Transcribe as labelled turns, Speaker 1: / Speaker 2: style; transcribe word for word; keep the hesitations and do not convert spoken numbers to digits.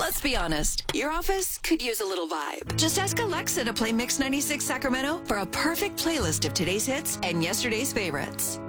Speaker 1: Let's be honest, your office could use a little vibe. Just ask Alexa to play Mix ninety-six Sacramento for a perfect playlist of today's hits and yesterday's favorites.